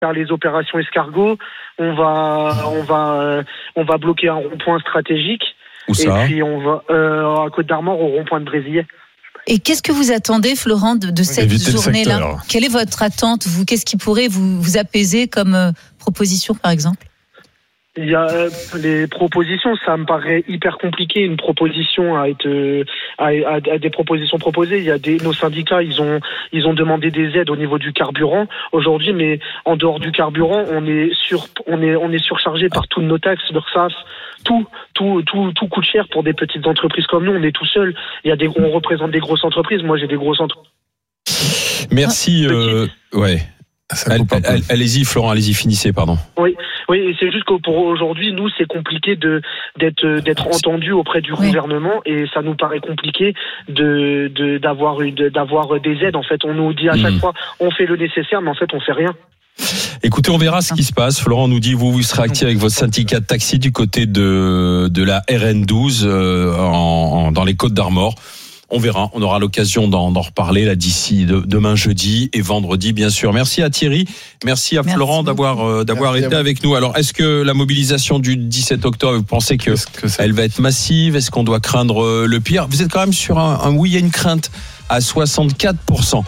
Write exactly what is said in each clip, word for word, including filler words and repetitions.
faire les opérations escargot. On va, on va, euh, on va bloquer un rond-point stratégique. Où ça ? Et puis on va euh, à Côte d'Armor au rond-point de Brésillet. Et qu'est-ce que vous attendez, Florent, de, de cette journée-là ? Quelle est votre attente, vous ? Qu'est-ce qui pourrait vous, vous apaiser comme euh, proposition, par exemple ? Il y a euh, les propositions, ça me paraît hyper compliqué. Une proposition à être, euh, à, à, à des propositions proposées. Il y a des, nos syndicats, ils ont, ils ont demandé des aides au niveau du carburant aujourd'hui, mais en dehors du carburant, on est sur, on est, on est surchargé par toutes nos taxes, l'URSSAF, tout, tout, tout, tout coûte cher pour des petites entreprises comme nous. On est tout seul. Il y a des, on représente des grosses entreprises. Moi, j'ai des grosses entreprises. Merci. Euh, ouais. Allez, allez-y, Florent, allez-y, finissez, pardon. Oui, oui, et c'est juste que pour aujourd'hui, nous, c'est compliqué de d'être d'être entendu auprès du oui. gouvernement, et ça nous paraît compliqué de de d'avoir une d'avoir des aides. En fait, on nous dit à chaque mmh. fois, on fait le nécessaire, mais en fait, on fait rien. Écoutez, on verra ce qui se passe. Florent nous dit, vous, vous serez actif avec votre syndicat de taxi du côté de de la R N douze euh, en, en, dans les Côtes d'Armor. On verra, on aura l'occasion d'en, d'en reparler là d'ici de, demain jeudi et vendredi bien sûr. Merci à Thierry, merci à merci Florent beaucoup. d'avoir euh, d'avoir merci été avec nous. Alors, est-ce que la mobilisation du dix-sept octobre, vous pensez que, que elle va être massive ? Est-ce qu'on doit craindre euh, le pire ? Vous êtes quand même sur un, un oui, il y a une crainte à soixante-quatre pour cent.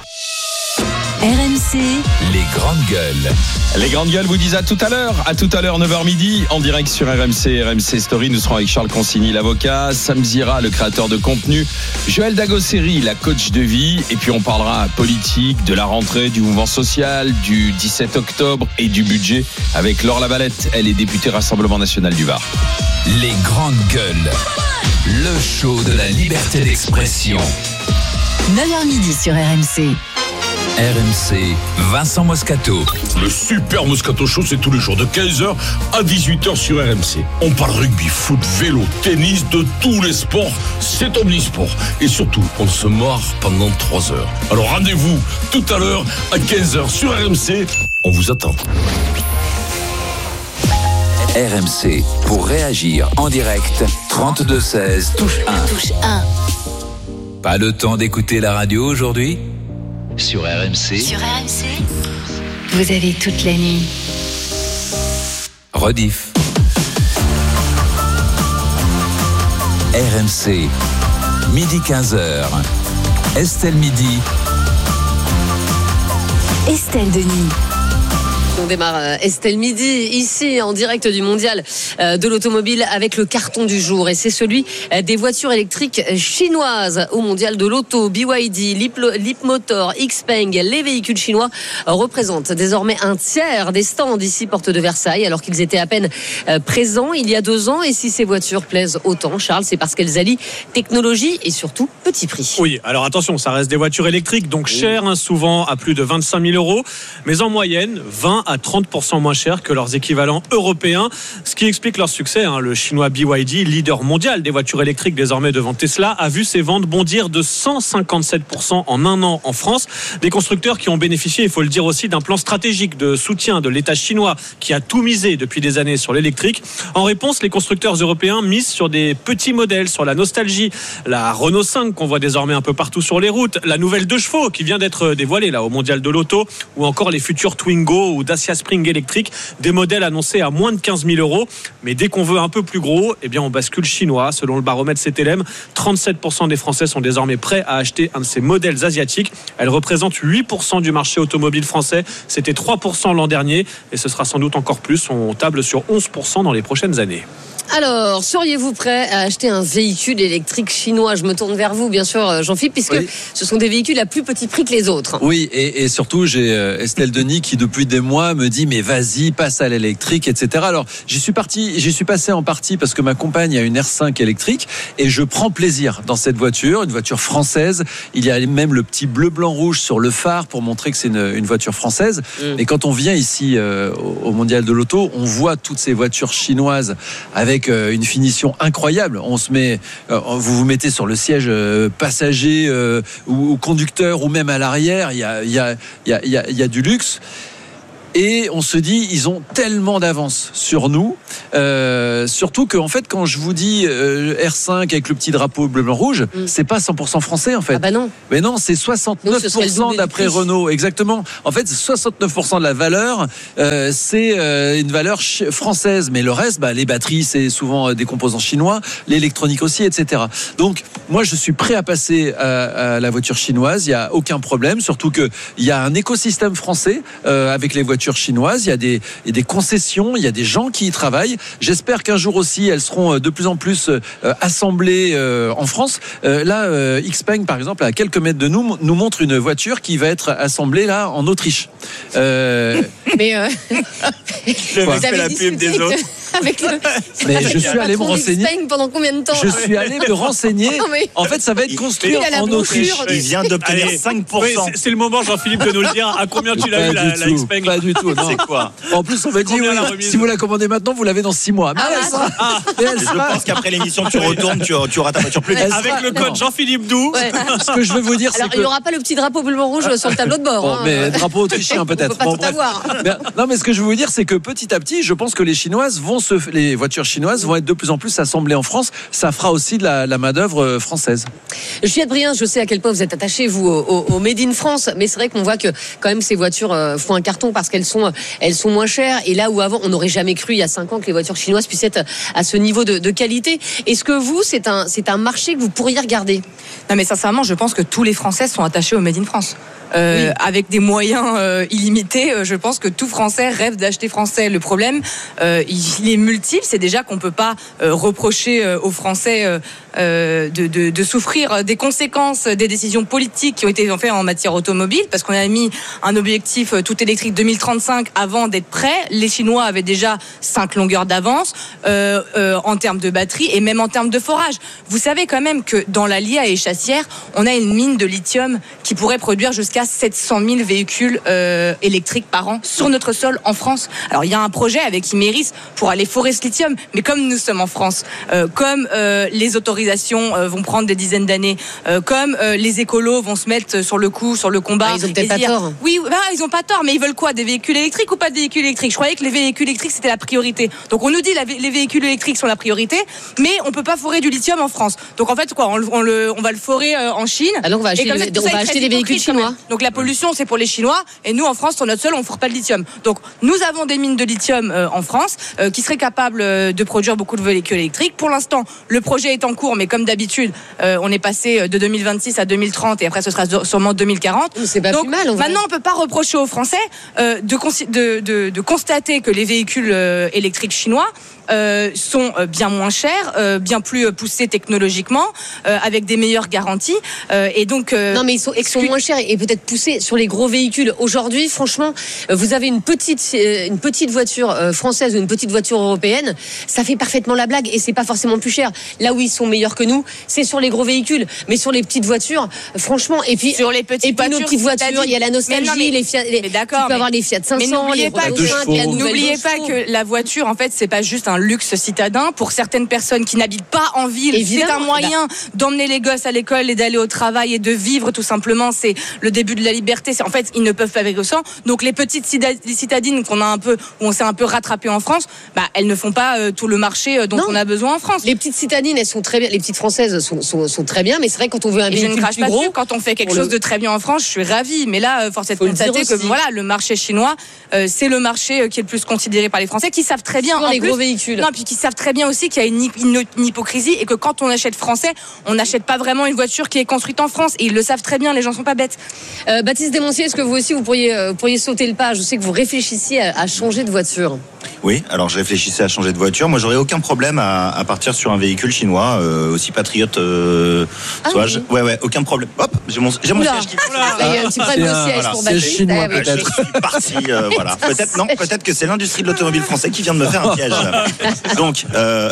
R M C, les grandes gueules. Les grandes gueules vous disent à tout à l'heure, à tout à l'heure neuf heures midi, en direct sur R M C, R M C Story. Nous serons avec Charles Consigny, l'avocat, Sam Zira, le créateur de contenu, Joël Dagosseri, la coach de vie, et puis on parlera politique, de la rentrée, du mouvement social, du dix-sept octobre et du budget avec Laure Lavalette. Elle est députée Rassemblement National du Var. Les grandes gueules, le show de la liberté d'expression. neuf heures midi sur R M C. R M C, Vincent Moscato. Le super Moscato Show, c'est tous les jours de quinze heures à dix-huit heures sur R M C. On parle rugby, foot, vélo, tennis, de tous les sports. C'est omnisport. Et surtout, on se marre pendant trois heures. Alors rendez-vous tout à l'heure à quinze heures sur R M C. On vous attend. R M C, pour réagir en direct, trente-deux seize, touche un. Touche un. Pas le temps d'écouter la radio aujourd'hui ? Sur R M C. Sur R M C. Vous avez toute la nuit. Rediff. R M C. Midi quinze heures. Estelle Midi. Estelle Denis. On démarre Estelle Midi, ici en direct du mondial de l'automobile avec le carton du jour. Et c'est celui des voitures électriques chinoises au mondial de l'auto. B Y D, Leapmotor, Xpeng, les véhicules chinois représentent désormais un tiers des stands ici porte de Versailles, alors qu'ils étaient à peine présents il y a deux ans. Et si ces voitures plaisent autant, Charles, c'est parce qu'elles allient technologie et surtout petit prix. Oui, alors attention, ça reste des voitures électriques, donc chères, hein, souvent à plus de vingt-cinq mille euros, mais en moyenne vingt à trente pour cent moins cher que leurs équivalents européens, ce qui explique leur succès. Hein. Le chinois B Y D, leader mondial des voitures électriques désormais devant Tesla, a vu ses ventes bondir de cent cinquante-sept pour cent en un an en France. Des constructeurs qui ont bénéficié, il faut le dire aussi, d'un plan stratégique de soutien de l'État chinois qui a tout misé depuis des années sur l'électrique. En réponse, les constructeurs européens misent sur des petits modèles, sur la nostalgie. La Renault cinq qu'on voit désormais un peu partout sur les routes, la nouvelle deux chevaux qui vient d'être dévoilée là au mondial de l'auto, ou encore les futurs Twingo ou Dacia Spring électrique, des modèles annoncés à moins de quinze mille euros. Mais dès qu'on veut un peu plus gros, eh bien on bascule chinois. Selon le baromètre C T L M, trente-sept pour cent des Français sont désormais prêts à acheter un de ces modèles asiatiques. Elle représente huit pour cent du marché automobile français. C'était trois pour cent l'an dernier et ce sera sans doute encore plus. On table sur onze pour cent dans les prochaines années. Alors, seriez-vous prêt à acheter un véhicule électrique chinois ? Je me tourne vers vous, bien sûr, Jean-Philippe, puisque oui. ce sont des véhicules à plus petit prix que les autres. Oui, et, et surtout, j'ai Estelle Denis qui, depuis des mois, me dit « mais vas-y, passe à l'électrique, et cetera » Alors, j'y suis parti, j'y suis passé en partie parce que ma compagne a une R cinq électrique et je prends plaisir dans cette voiture, une voiture française. Il y a même le petit bleu, blanc, rouge sur le phare pour montrer que c'est une, une voiture française. Mmh. Et quand on vient ici euh, au Mondial de l'Auto, on voit toutes ces voitures chinoises avec Avec une finition incroyable. On se met, vous vous mettez sur le siège passager ou conducteur ou même à l'arrière. Il y a, il y a, il y a, il y a du luxe. et on se dit ils ont tellement d'avance sur nous, euh, surtout que en fait quand je vous dis euh, R cinq avec le petit drapeau bleu blanc rouge, mm. c'est pas cent pour cent français en fait. Ah bah non. Mais non, c'est soixante-neuf pour cent d'après Renault, exactement. En fait, soixante-neuf pour cent de la valeur, euh, c'est euh, une valeur ch- française, mais le reste, bah, les batteries, c'est souvent euh, des composants chinois, l'électronique aussi, et cetera. Donc, moi, je suis prêt à passer à, à la voiture chinoise. Il y a aucun problème, surtout que il y a un écosystème français euh, avec les voitures chinoises. Il y a des, il y a des concessions, il y a des gens qui y travaillent. J'espère qu'un jour aussi, elles seront de plus en plus euh, assemblées euh, en France. Euh, là, euh, Xpeng, par exemple, à quelques mètres de nous, nous montre une voiture qui va être assemblée là en Autriche. Euh... Mais euh... le mec fait la pub des autres. Avec le... Mais je suis allé me renseigner. Pendant combien de temps? Je suis allé me renseigner. Mais... En fait, ça va être construit en Autriche. Il vient d'obtenir Allez, cinq pour cent. Oui, c'est, c'est le moment, Jean-Philippe, de nous le dire. À combien tu l'as eu la, la Xpeng? Pas du tout. Non. C'est quoi? En plus, on m'a dit oui, si vous la commandez maintenant, vous l'avez dans six mois. Mais ah, elle sera, ah, mais elle je sera... pense qu'après l'émission, tu retournes, tu, tu auras ta voiture plus vite. Avec le code non. Jean-Philippe Doux. Ouais. Ce que je veux vous dire, alors, c'est il n'y aura pas le petit drapeau bleu rouge sur le tableau de bord. Bon, hein. mais drapeau autrichien peut-être. Bon, bref. Mais, non, mais ce que je veux vous dire, c'est que petit à petit, je pense que les Chinoises vont se, les voitures chinoises vont être de plus en plus assemblées en France. Ça fera aussi de la, la main d'œuvre française. Juliette Brien, je sais à quel point vous êtes attachée vous au, au, au Made in France, mais c'est vrai qu'on voit que quand même ces voitures font un carton parce qu'elles sont elles sont moins chères. Et là où avant on n'aurait jamais cru il y a cinq ans que les voitures chinoises puissent être à ce niveau de, de qualité. Est-ce que vous c'est un c'est un marché que vous pourriez regarder? Non mais sincèrement, je pense que tous les Français sont attachés au Made in France. Euh, oui. Avec des moyens euh, illimités, euh, je pense que tout Français rêve d'acheter français. Le problème, euh, il est multiple. C'est déjà qu'on peut pas euh, reprocher euh, aux Français euh, euh, de, de, de souffrir des conséquences des décisions politiques qui ont été faites en matière automobile, parce qu'on a mis un objectif euh, tout électrique deux mille trente-cinq avant d'être prêt. Les Chinois avaient déjà cinq longueurs d'avance euh, euh, en termes de batterie et même en termes de forage. Vous savez quand même que dans l'Allier à Échassières, on a une mine de lithium qui pourrait produire jusqu'à sept cent mille véhicules euh, électriques par an sur notre sol en France. Alors il y a un projet avec Imerys pour aller forer ce lithium, mais comme nous sommes en France, euh, comme euh, les autorisations euh, vont prendre des dizaines d'années, euh, comme euh, les écolos vont se mettre sur le coup, sur le combat, ah, ils ont peut-être pas dire, tort. Oui, bah, ils ont pas tort, mais ils veulent quoi? Des véhicules électriques ou pas de véhicules électriques? Je croyais que les véhicules électriques c'était la priorité. Donc on nous dit la, les véhicules électriques sont la priorité, mais on peut pas forer du lithium en France. Donc en fait quoi, on, on, le, on va le forer euh, en Chine. Alors on va acheter, ça, on va acheter des véhicules chinois. Donc la pollution c'est pour les Chinois et nous en France sur notre sol on ne fourre pas de lithium. Donc nous avons des mines de lithium euh, en France euh, qui seraient capables euh, de produire beaucoup de véhicules électriques. Pour l'instant le projet est en cours, mais comme d'habitude euh, on est passé de deux mille vingt-six à deux mille trente et après ce sera sûrement deux mille quarante. C'est pas Donc plus mal, maintenant on peut pas reprocher aux Français euh, de, de, de, de constater que les véhicules euh, électriques chinois Euh, sont bien moins chers, euh, bien plus poussés technologiquement, euh, avec des meilleures garanties. Euh, et donc, euh, non, mais ils sont, ils sont moins chers et peut-être poussés sur les gros véhicules. Aujourd'hui, franchement, vous avez une petite, une petite voiture française ou une petite voiture européenne, ça fait parfaitement la blague et c'est pas forcément plus cher. Là où ils sont meilleurs que nous, c'est sur les gros véhicules, mais sur les petites voitures, franchement. Et puis sur les petites et puis voitures, nos petites voitures, il y a la nostalgie, mais non, mais, les Fiat, les, mais d'accord, tu peux avoir les Fiat cinq cents, mais n'oubliez les pas Renault que, cinq, la nouvelle n'oubliez pas que la voiture, en fait, c'est pas juste un luxe citadin. Pour certaines personnes qui n'habitent pas en ville, évidemment, c'est un moyen bah... d'emmener les gosses à l'école et d'aller au travail et de vivre tout simplement. C'est le début de la liberté. C'est, en fait, ils ne peuvent pas vivre sans. Donc les petites citadines qu'on a un peu, où on s'est un peu rattrapé en France, bah elles ne font pas euh, tout le marché dont non. on a besoin en France. Les petites citadines, elles sont très bien. Les petites françaises sont, sont, sont très bien, mais c'est vrai que quand on veut un véhicule je ne crache plus pas gros, dessus. Quand on fait quelque chose le... de très bien en France, je suis ravie. Mais là, force est de constater que voilà, le marché chinois, euh, c'est le marché qui est le plus considéré par les Français, qui savent très bien en les plus, gros véhicules. Non, puis qui savent très bien aussi qu'il y a une, une, une hypocrisie et que quand on achète français, on n'achète pas vraiment une voiture qui est construite en France. Et ils le savent très bien, les gens sont pas bêtes. Euh, Baptiste Desmonciers, est-ce que vous aussi vous pourriez, euh, pourriez sauter le pas? Je sais que vous réfléchissiez à, à changer de voiture. Oui, alors je réfléchissais à changer de voiture. Moi, j'aurais aucun problème à, à partir sur un véhicule chinois, euh, aussi patriote. Euh, ah soit oui. je... Ouais, ouais, aucun problème. Hop, j'ai mon, j'ai mon siège qui. Il y a un petit problème de siège pour Baptiste. Chinois, je suis parti. Euh, voilà. Peut-être non, peut-être que c'est l'industrie de l'automobile français qui vient de me faire un piège. Donc. Euh...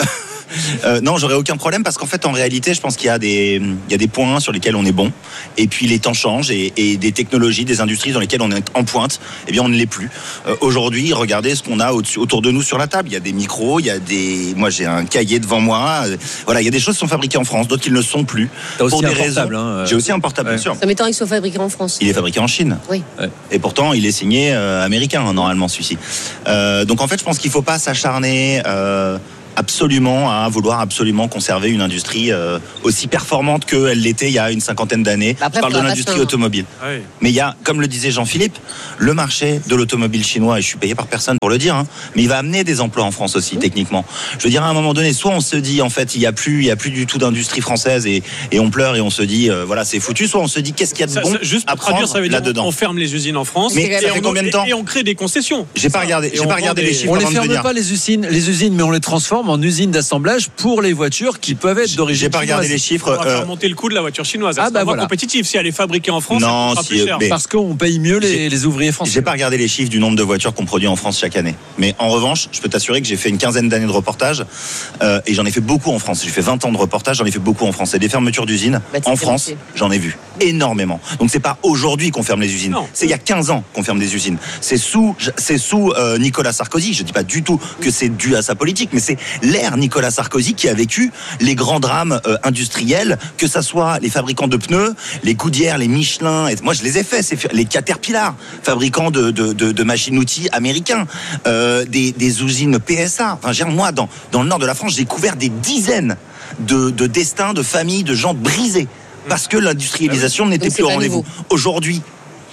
Euh, non, j'aurais aucun problème parce qu'en fait, en réalité, je pense qu'il y a des, il y a des points sur lesquels on est bon. Et puis les temps changent et, et des technologies, des industries dans lesquelles on est en pointe, eh bien, on ne l'est plus. Euh, aujourd'hui, regardez ce qu'on a autour de nous sur la table. Il y a des micros, il y a des, moi, j'ai un cahier devant moi. Voilà, il y a des choses qui sont fabriquées en France, d'autres qui ne le sont plus. T'as pour aussi des un portable, raisons. hein, J'ai aussi un portable, ouais. bien sûr. Ça m'étonne qu'il soit fabriqué en France. Il est fabriqué en Chine. Oui. Ouais. Et pourtant, il est signé euh, américain, hein, normalement, celui-ci. Euh, donc, en fait, je pense qu'il ne faut pas s'acharner euh, absolument à vouloir absolument conserver une industrie euh, aussi performante qu'elle l'était il y a une cinquantaine d'années. Après, je parle de l'industrie automobile. Oui. Mais il y a, comme le disait Jean-Philippe, le marché de l'automobile chinois, et je suis payé par personne pour le dire, hein, mais il va amener des emplois en France aussi, techniquement. Je veux dire, à un moment donné, soit on se dit, en fait, il n'y a plus, il y a plus du tout d'industrie française et, et on pleure et on se dit, euh, voilà, c'est foutu, soit on se dit, qu'est-ce qu'il y a de Ça, bon ça, juste pour à prendre traduire, ça veut dire là-dedans. on ferme les usines en France. Mais ça et fait on, combien de temps et, et on crée des concessions. J'ai pas regardé, Et j'ai on pas vend regardé des- les chiffres On les avant de ferme venir. pas les usines, les usines, mais on les transforme en usines d'assemblage pour les voitures qui peuvent être d'origine J'ai pas regardé chinoise. les chiffres. On va euh, faire monter le coût de la voiture chinoise. Elle Ah, sera bah moins voilà. compétitive. Si elle est fabriquée en France, Non, elle coûtera si, plus cher. mais- Parce qu'on paye mieux les, J'ai- les ouvriers français. J'ai pas regardé les chiffres du nombre de voitures qu'on produit en France chaque année. Mais en revanche, je peux t'assurer que j'ai fait une quinzaine d'années de reportage euh, et j'en ai fait beaucoup en France. J'ai fait vingt ans de reportage, j'en ai fait beaucoup en France. Et des fermetures d'usines Bah, tu en fais France, métier. j'en ai vu énormément. Donc c'est pas aujourd'hui qu'on ferme les usines. Non. C'est il y a quinze ans qu'on ferme des usines. C'est sous, c'est sous euh, Nicolas Sarkozy. Je dis pas du tout que c'est dû à sa politique, mais c'est l'ère Nicolas Sarkozy qui a vécu les grands drames euh, industriels, que ça soit les fabricants de pneus, les Goodyear, les Michelin. Et moi, je les ai faits. C'est les Caterpillar, fabricants de, de, de, de machines-outils américains, euh, des, des usines P S A. Enfin, je veux dire, moi, dans, dans le nord de la France, j'ai couvert des dizaines de, de destins, de familles, de gens brisés parce que l'industrialisation n'était Donc, c'est plus au pas rendez-vous. nouveau. Aujourd'hui,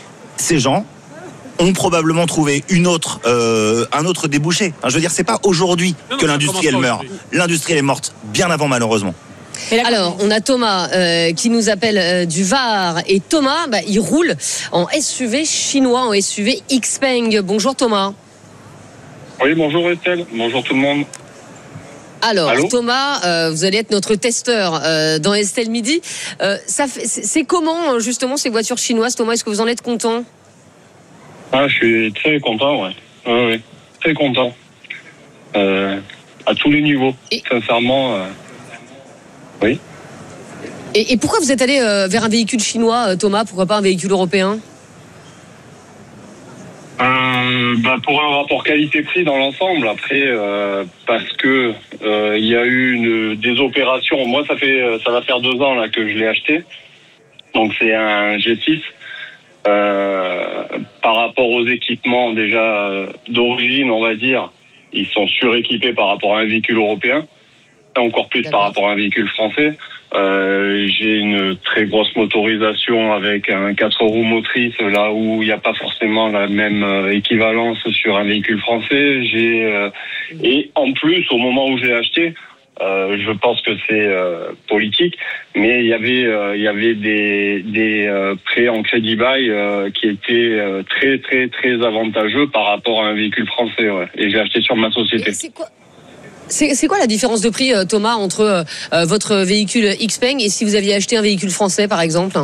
ces gens ont probablement trouvé une autre, euh, un autre débouché. Enfin, je veux dire, c'est pas aujourd'hui Non, non, que ça l'industrie elle commence pas meurt. aujourd'hui. L'industrie elle est morte bien avant, malheureusement. Alors, on a Thomas euh, qui nous appelle euh, du Var. Et Thomas, bah, il roule en S U V chinois, en S U V Xpeng. Bonjour Thomas. Oui, bonjour Estelle, bonjour tout le monde. Alors, Allô Thomas, euh, vous allez être notre testeur euh, dans Estelle Midi. Euh, ça fait, c'est c'est comment, justement, ces voitures chinoises, Thomas? Est-ce que vous en êtes content? Ah, je suis très content, ouais. Oui, oui, très content. Euh, à tous les niveaux, Et- sincèrement. euh, Oui. Et, et pourquoi vous êtes allé euh, vers un véhicule chinois, euh, Thomas? Pourquoi pas un véhicule européen? Euh, bah, pour un rapport qualité-prix dans l'ensemble. Après, euh, parce que euh, il y a eu une, des opérations. Moi, ça fait, ça va faire deux ans là que je l'ai acheté. Donc c'est un G six. Euh, par rapport aux équipements déjà euh, d'origine, on va dire, ils sont suréquipés par rapport à un véhicule européen, et encore plus par rapport à un véhicule français. Euh, j'ai une très grosse motorisation avec un quatre roues motrices, là où il n'y a pas forcément la même euh, équivalence sur un véhicule français. J'ai euh, et en plus, au moment où j'ai acheté, Euh, je pense que c'est euh, politique, mais il y avait euh, il y avait des des euh, prêts en crédit bail euh, qui étaient euh, très très très avantageux par rapport à un véhicule français. Ouais. Et j'ai acheté sur ma société. Et C'est quoi, c'est, c'est quoi la différence de prix, euh, Thomas, entre euh, votre véhicule Xpeng et si vous aviez acheté un véhicule français, par exemple?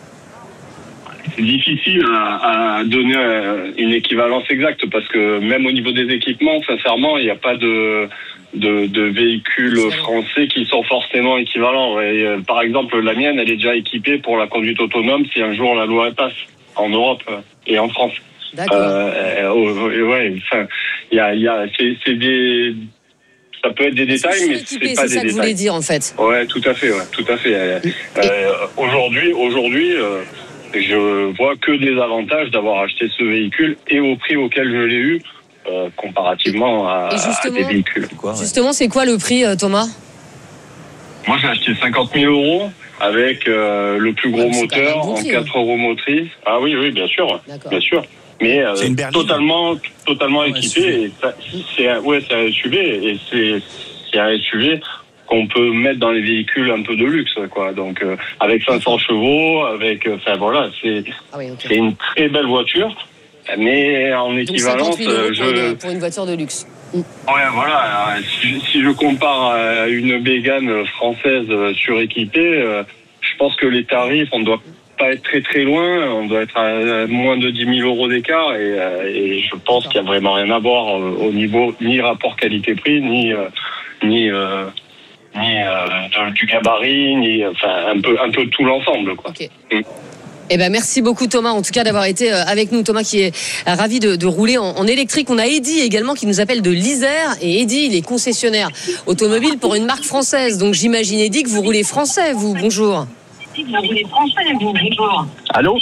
C'est difficile à, à donner une équivalence exacte parce que même au niveau des équipements, sincèrement, il n'y a pas de De, de véhicules français qui sont forcément équivalents. Et, euh, par exemple, la mienne, elle est déjà équipée pour la conduite autonome si un jour la loi passe en Europe et en France. D'accord. Euh, euh, ouais, enfin, il y a, il y a, c'est, c'est des, ça peut être des détails, mais Suréquipé, c'est pas c'est des ça que vous détails. voulez dire, en fait. Ouais, tout à fait, ouais, tout à fait. Euh, euh, aujourd'hui, aujourd'hui, euh, je vois que des avantages d'avoir acheté ce véhicule et au prix auquel je l'ai eu. Euh, comparativement à, à des véhicules. Quoi, ouais. Justement, c'est quoi le prix, euh, Thomas? Moi, j'ai acheté cinquante mille euros avec euh, le plus gros Ouais, c'est quand même moteur un bon en prix, quatre roues motrices. Ah oui, oui, bien sûr, D'accord. bien sûr. Mais euh, C'est une berline. totalement, totalement Ouais, équipé. S U V. Et ça, c'est un, ouais, c'est un S U V et c'est, c'est un S U V qu'on peut mettre dans les véhicules un peu de luxe, quoi. Donc, euh, avec cinq cents chevaux, avec, enfin voilà, c'est, Ah oui, ok. c'est une très belle voiture. Mais en Donc équivalence, cinquante mille euros pour, je, une, pour une voiture de luxe. ouais, voilà. Si, si je compare à une Bégane française suréquipée, euh, je pense que les tarifs, on ne doit pas être très très loin. On doit être à moins de dix mille euros d'écart. Et, euh, et je pense qu'il n'y a vraiment rien à voir au niveau ni rapport qualité-prix, ni, euh, ni, euh, ni euh, de, du gabarit, ni enfin un peu un peu tout l'ensemble, quoi. Okay. Mm. Eh ben merci beaucoup Thomas, en tout cas d'avoir été avec nous. Thomas qui est ravi de, de rouler en, en électrique. On a Eddy également qui nous appelle de l'Isère, et Eddy il est concessionnaire automobile pour une marque française. Donc j'imagine Eddy que vous roulez français, vous. Bonjour. Vous roulez français, vous. Bonjour. Allô.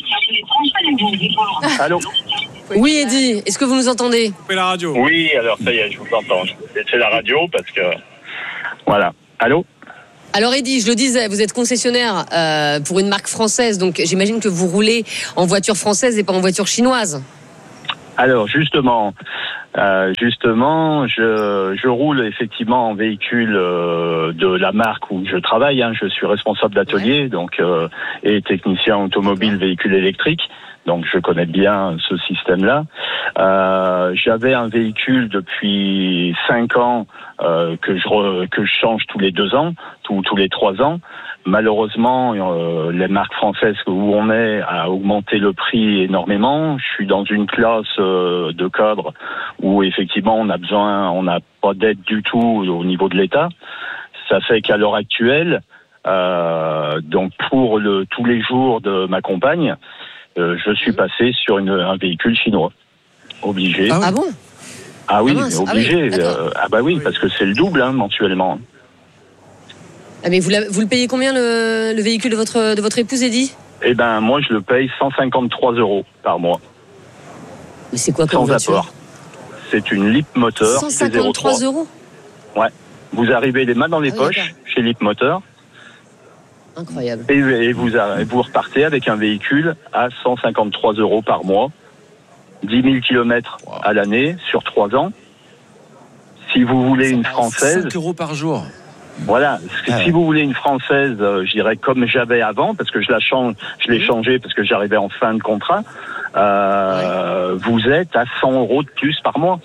Allô. Oui Eddy, est-ce que vous nous entendez? Coupez la radio. Oui, alors ça y est, je vous entends. Je vais laisser la radio parce que voilà. Allô. Alors Eddy, je le disais, vous êtes concessionnaire euh, pour une marque française, donc j'imagine que vous roulez en voiture française et pas en voiture chinoise. Alors justement, euh, justement, je, je roule effectivement en véhicule euh, de la marque où je travaille. Hein. Je suis responsable d'atelier, ouais. donc euh, et technicien automobile véhicule électrique. Donc je connais bien ce système-là. Euh, j'avais un véhicule depuis cinq ans euh, que je re, que je change tous les deux ans, tous tous les trois ans. Malheureusement, euh, les marques françaises où on est a augmenté le prix énormément. Je suis dans une classe euh, de cadre où effectivement on a besoin, on n'a pas d'aide du tout au niveau de l'État. Ça fait qu'à l'heure actuelle, euh, donc pour le tous les jours de ma compagne, Euh, je suis passé sur une, un véhicule chinois. Obligé. Ah, ah bon? Ah oui, ah mince, obligé. Ah, oui, euh, ah bah oui, oui, parce que c'est le double hein, mensuellement. Ah mais vous, vous le payez combien le, le véhicule de votre, de votre épouse, Eddy? Eh ben moi je le paye cent cinquante-trois euros par mois. Mais c'est quoi comme sans voiture? apport. C'est une Leap Motor. cent cinquante-trois euros? Ouais. Vous arrivez les mains dans les ah, poches oui, chez Leap Motor. Incroyable. Et, et, vous, et vous repartez avec un véhicule à cent cinquante-trois euros par mois, dix mille kilomètres wow. à l'année sur trois ans. Si vous voulez une française, cinq euros par jour. Voilà. Ah. Si vous voulez une française, euh, je dirais comme j'avais avant, parce que je la change, je l'ai mmh. changée parce que j'arrivais en fin de contrat. Euh, ouais. Vous êtes à cent euros de plus par mois.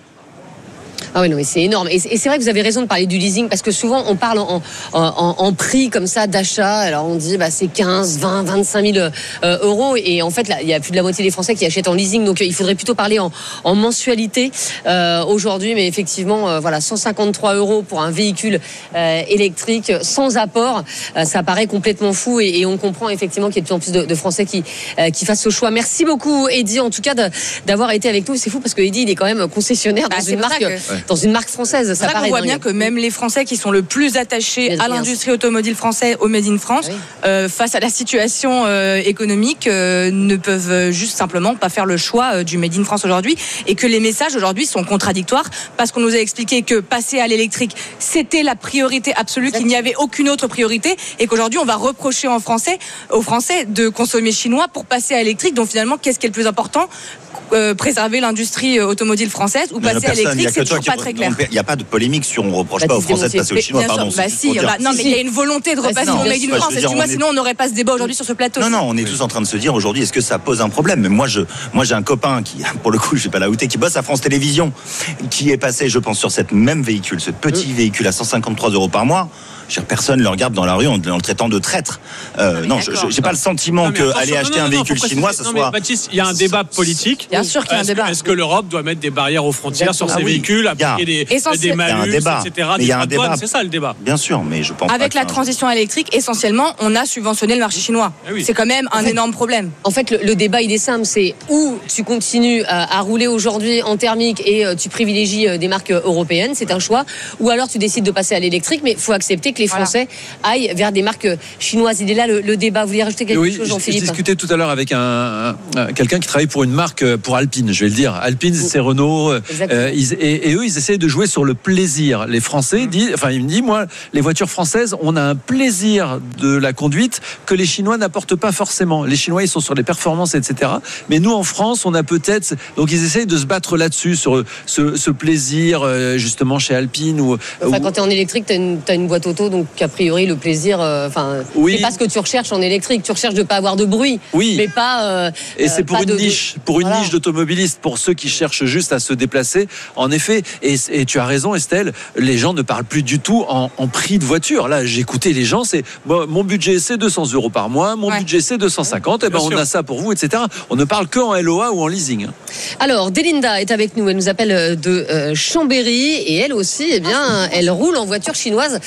Ah oui, non, mais c'est énorme. Et c'est vrai que vous avez raison de parler du leasing, parce que souvent, on parle en, en, en prix comme ça d'achat. Alors, on dit, bah, c'est quinze, vingt, vingt-cinq mille euh, euros. Et en fait, là, il y a plus de la moitié des Français qui achètent en leasing. Donc, il faudrait plutôt parler en, en mensualité euh, aujourd'hui. Mais effectivement, euh, voilà, cent cinquante-trois euros pour un véhicule euh, électrique sans apport. Euh, ça paraît complètement fou. Et, et on comprend effectivement qu'il y a de plus en plus de, de Français qui, euh, qui fassent ce choix. Merci beaucoup, Eddy, en tout cas, d'avoir été avec nous. C'est fou parce que Eddy, il est quand même concessionnaire dans bah, une marque. Que... dans une marque française. Ça paraît on voit dingue. bien que même les Français qui sont le plus attachés à l'industrie automobile française, au Made in France, oui. euh, face à la situation euh, économique, euh, ne peuvent juste simplement pas faire le choix euh, du Made in France aujourd'hui, et que les messages aujourd'hui sont contradictoires, parce qu'on nous a expliqué que passer à l'électrique, c'était la priorité absolue, qu'il n'y avait aucune autre priorité, et qu'aujourd'hui on va reprocher en français, aux Français de consommer chinois pour passer à l'électrique. Donc finalement, qu'est-ce qui est le plus important ? Euh, préserver l'industrie automobile française ou passer à l'électrique, c'est toujours pas très clair. Il n'y a pas de polémique sur on ne reproche bah, pas aux Français de passer au chinois, pardon. Bah si, bah, non, mais il y a une volonté de repasser au Made in France. Excuse-moi, sinon on n'aurait pas ce débat aujourd'hui sur ce plateau. Non, non, on est tous en train de se dire aujourd'hui, est-ce que ça pose un problème ? Mais moi, je, moi, j'ai un copain qui, pour le coup, je vais pas la outer, qui bosse à France Télévisions, qui est passé, je pense, sur cette même véhicule, ce petit mmh. véhicule à cent cinquante-trois euros par mois. Personne ne le regarde dans la rue en, en le traitant de traître. Euh, non, non je n'ai pas le sentiment qu'aller acheter non, non, un véhicule non, chinois, ce non, soit. Mais Baptiste, il y a un débat politique. Bien sûr qu'il y a un débat. Est-ce que l'Europe doit mettre des barrières aux frontières Exactement. sur ses ah, oui. véhicules, appliquer des, des malus, et cetera. Il y a un débat. C'est ça le débat. Bien sûr, mais je pense. Avec la transition électrique, essentiellement, on a subventionné le marché chinois. Ah oui. C'est quand même un en fait, énorme problème. En fait, le, le débat, il est simple. C'est où tu continues à, à rouler aujourd'hui en thermique et tu privilégies des marques européennes, c'est un choix. Ou alors tu décides de passer à l'électrique, mais il faut accepter que les Français voilà. aillent vers des marques chinoises. Il est là le, le débat. Vous voulez rajouter quelque oui, chose, Jean-Philippe ? Je discutais tout à l'heure avec un, un quelqu'un qui travaille pour une marque, pour Alpine, je vais le dire. Alpine, c'est Renault. Euh, ils, et, et eux, ils essaient de jouer sur le plaisir. Les Français disent, enfin, il me dit, moi, les voitures françaises, on a un plaisir de la conduite que les Chinois n'apportent pas forcément. Les Chinois, ils sont sur les performances, et cetera. Mais nous, en France, on a peut-être, donc ils essayent de se battre là-dessus, sur ce, ce plaisir, justement, chez Alpine. Ou, enfin, ou... quand tu es en électrique, tu as une, t'as une boîte auto, donc a priori, le plaisir, enfin, euh, oui. c'est pas ce que tu recherches en électrique. Tu recherches de ne pas avoir de bruit, oui. mais pas. Euh, et c'est pour pas une de, niche, pour une voilà. niche d'automobilistes, pour ceux qui cherchent juste à se déplacer. En effet, et, et tu as raison, Estelle, les gens ne parlent plus du tout en, en prix de voiture. Là, j'écoutais les gens, c'est bon, mon budget c'est deux cents euros par mois, mon ouais. budget c'est deux cent cinquante, et ben on a ça pour vous, et cetera. On ne parle que en L O A ou en leasing. Alors, Delinda est avec nous, elle nous appelle de euh, Chambéry, et elle aussi, eh bien, elle roule en voiture chinoise. Euh, vous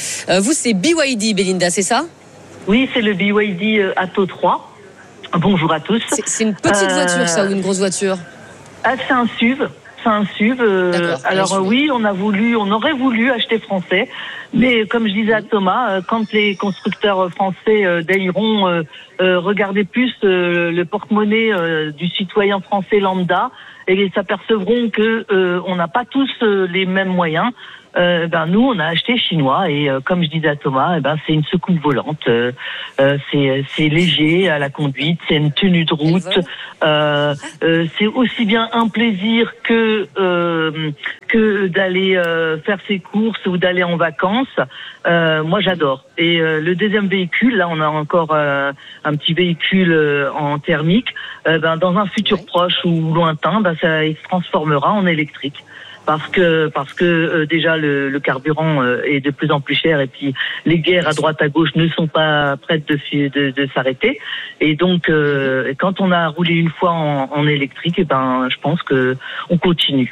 vous, c'est B Y D, Belinda, c'est ça ? Oui, c'est le B Y D euh, Atto trois. Bonjour à tous. C'est, c'est une petite euh... voiture, ça, ou une grosse voiture ? Ah, c'est un S U V. C'est un S U V. Euh, alors euh, oui, on a voulu, on aurait voulu acheter français, mais comme je disais à Thomas, euh, quand les constructeurs français euh, d'airont euh, euh, regarder plus euh, le porte-monnaie euh, du citoyen français lambda, et ils s'apercevront que euh, on n'a pas tous euh, les mêmes moyens. Euh, ben nous on a acheté chinois et euh, comme je disais à Thomas, eh ben c'est une secoupe volante, euh, euh, c'est c'est léger à la conduite, c'est une tenue de route, euh, euh, c'est aussi bien un plaisir que euh, que d'aller euh, faire ses courses ou d'aller en vacances. Euh, moi j'adore. Et euh, le deuxième véhicule, là on a encore euh, un petit véhicule euh, en thermique. Euh, ben dans un futur proche ou lointain, ben ça il se transformera en électrique. Parce que parce que euh, déjà le, le carburant euh, est de plus en plus cher et puis les guerres à droite à gauche ne sont pas prêtes de de, de s'arrêter et donc euh, quand on a roulé une fois en, en électrique, et ben je pense que on continue.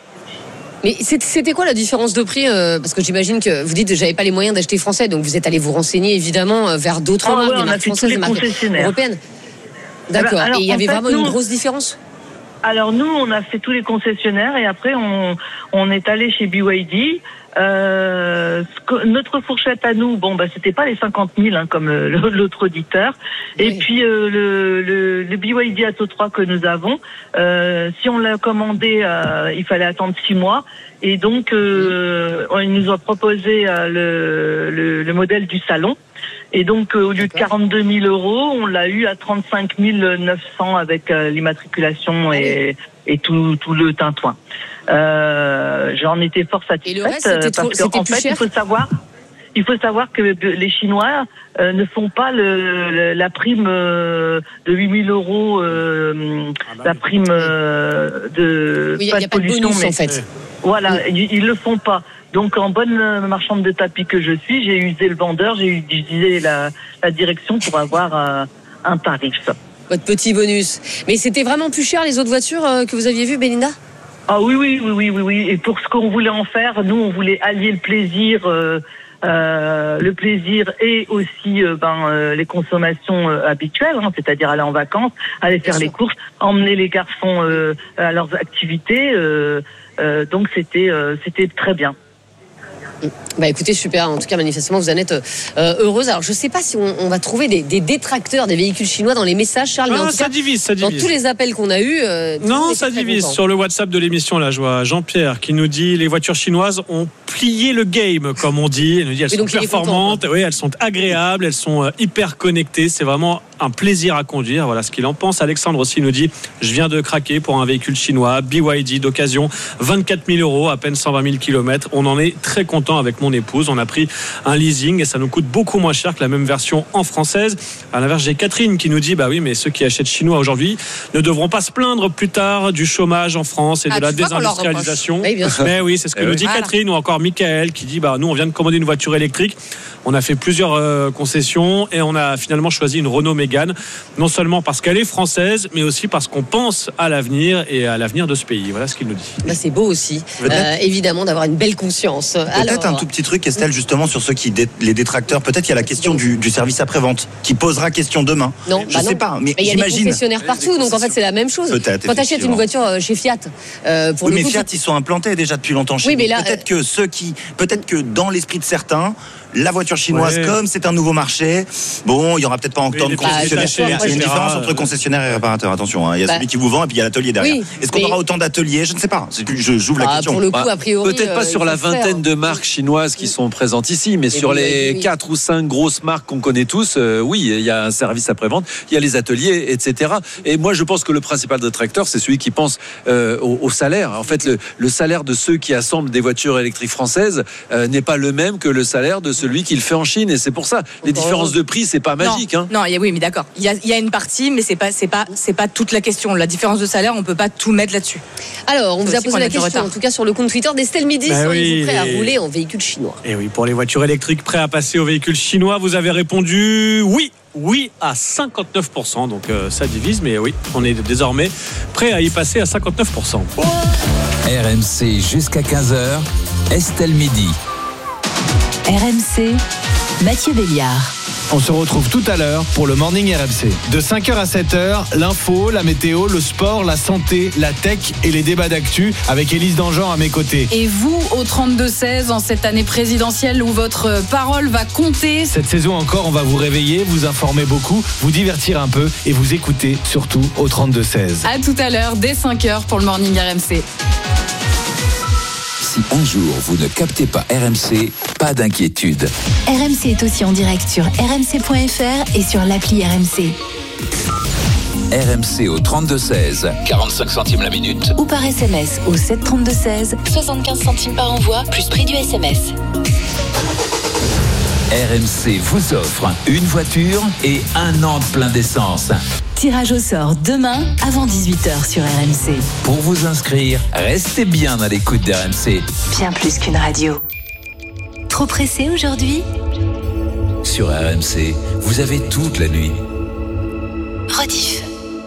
Mais c'était quoi la différence de prix euh, parce que j'imagine que vous dites que j'avais pas les moyens d'acheter français, donc vous êtes allé vous renseigner évidemment vers d'autres ah, marques, ouais, des marques françaises, des marques européennes. D'accord. Alors, et il y avait fait, vraiment nous, une grosse différence. Alors nous, on a fait tous les concessionnaires et après on on est allé chez B Y D. Euh, notre fourchette à nous, bon bah c'était pas les cinquante mille hein, comme euh, l'autre auditeur. Oui. Et puis euh, le, le le B Y D Atto trois que nous avons, euh, si on l'a commandé, euh, il fallait attendre six mois. Et donc euh, ils nous ont proposé euh, le, le le modèle du salon. Et donc, euh, au lieu de quarante-deux mille euros, on l'a eu à trente-cinq mille neuf cents avec euh, l'immatriculation et, et tout, tout le tintouin. Euh, j'en étais fort satisfaite. Et le reste, c'était trop, parce qu'en fait, cher. il faut savoir, il faut savoir que les Chinois euh, ne font pas le, le, la prime euh, de huit mille euros, euh, ah bah, la prime euh, de oui, pas y a de pollution, pas de bonus, mais en fait. Voilà, oui. ils, ils le font pas. Donc, en bonne marchande de tapis que je suis, j'ai usé le vendeur, j'ai utilisé la, la direction pour avoir euh, un tarif. Votre petit bonus. Mais c'était vraiment plus cher les autres voitures euh, que vous aviez vues, Belinda ? Ah oui, oui, oui, oui, oui, oui. Et pour ce qu'on voulait en faire, nous, on voulait allier le plaisir, euh, euh, le plaisir et aussi euh, ben euh, les consommations euh, habituelles, hein, c'est-à-dire aller en vacances, aller faire les courses, emmener les garçons euh, à leurs activités. Euh, euh, donc c'était euh, c'était très bien. Bah écoutez, super, en tout cas manifestement vous en êtes euh, heureuse. Alors je sais pas si on, on va trouver des, des détracteurs des véhicules chinois dans les messages, Charles, mais ah, en tout ça cas, divise, ça divise. Dans tous les appels qu'on a eus euh, non, ça divise. Sur le WhatsApp de l'émission, là je vois Jean-Pierre qui nous dit les voitures chinoises ont plié le game, comme on dit. Il nous dit elles sont performantes, content, oui, elles sont agréables, elles sont euh, hyper connectées, c'est vraiment un plaisir à conduire, voilà ce qu'il en pense. Alexandre aussi nous dit je viens de craquer pour un véhicule chinois B Y D d'occasion, vingt-quatre mille euros, à peine cent vingt mille kilomètres. On en est très content avec mon épouse. On a pris un leasing et ça nous coûte beaucoup moins cher que la même version en française. À l'inverse, j'ai Catherine qui nous dit bah oui, mais ceux qui achètent chinois aujourd'hui ne devront pas se plaindre plus tard du chômage en France et ah, de la désindustrialisation. Oui, bien sûr. Mais oui, c'est ce que eh nous oui. dit voilà. Catherine, ou encore Michael qui dit bah nous on vient de commander une voiture électrique. On a fait plusieurs euh, concessions et on a finalement choisi une Renault Mégane, non seulement parce qu'elle est française, mais aussi parce qu'on pense à l'avenir et à l'avenir de ce pays. Voilà ce qu'il nous dit. Bah, c'est beau aussi, euh, évidemment, d'avoir une belle conscience. Peut-être Alors... un tout petit truc, Estelle, justement, sur ceux qui dé- les détracteurs. Peut-être qu'il y a la question du, du service après-vente qui posera question demain. Non, je bah sais non. pas, mais, mais il y a j'imagine. des concessionnaires partout, donc en fait c'est la même chose. Peut-être. Quand tu achètes une voiture chez Fiat, euh, pour oui, le mais coup, Fiat, ils sont implantés déjà depuis longtemps chez oui, nous. Mais là, peut-être que ceux qui, peut-être que dans l'esprit de certains, la voiture chinoise, ouais. comme c'est un nouveau marché, bon, il y aura peut-être pas autant oui, de concessionnaires. Il y a une différence entre concessionnaire et réparateur. Attention, hein. Il y a bah, celui qui vous vend et puis il y a l'atelier derrière. Oui, Est-ce qu'on mais... aura autant d'ateliers ? Je ne sais pas. Je j'ouvre bah, la question. Pour le coup, a priori, peut-être pas euh, sur la vingtaine de marques chinoises qui sont présentes ici, mais et sur les quatre ou cinq grosses marques qu'on connaît tous, euh, oui, il y a un service après-vente, il y a les ateliers, et cetera. Et moi, je pense que le principal détracteur, c'est celui qui pense euh, au, au salaire. En fait, le, le salaire de ceux qui assemblent des voitures électriques françaises euh, n'est pas le même que le salaire de celui qui le fait en Chine. Et c'est pour ça, les différences de prix, c'est pas magique. Non, hein. non y a, oui, mais d'accord. Il y a, il y a une partie, mais c'est pas, c'est pas, c'est pas toute la question. La différence de salaire, on peut pas tout mettre là-dessus. Alors, on vous a posé la question, en tout cas sur le compte Twitter d'Estelle Midi, bah seriez-vous oui, prêt à rouler en véhicule chinois ? Et oui, pour les voitures électriques, prêts à passer au véhicule chinois, vous avez répondu oui. Oui à cinquante-neuf pour cent, donc euh, ça divise, mais oui, on est désormais prêt à y passer à cinquante-neuf pour cent. R M C jusqu'à quinze heures, Estelle Midi. R M C, Mathieu Béliard. On se retrouve tout à l'heure pour le Morning R M C. De cinq heures à sept heures, l'info, la météo, le sport, la santé, la tech et les débats d'actu avec Élise Dangean à mes côtés. Et vous, au trente-deux seize, en cette année présidentielle où votre parole va compter. Cette saison encore, on va vous réveiller, vous informer beaucoup, vous divertir un peu et vous écouter surtout au trente-deux seize. À tout à l'heure, dès cinq heures pour le Morning R M C. Si un jour vous ne captez pas R M C, pas d'inquiétude. R M C est aussi en direct sur r m c point f r et sur l'appli R M C. R M C au trente-deux seize, quarante-cinq centimes la minute. Ou par S M S au sept trente-deux seize, soixante-quinze centimes par envoi, plus prix du S M S. R M C vous offre une voiture et un an de plein d'essence. Tirage au sort demain avant dix-huit heures sur R M C. Pour vous inscrire, restez bien à l'écoute d'R M C. Bien plus qu'une radio. Trop pressé aujourd'hui ? Sur R M C, vous avez toute la nuit. Rediff.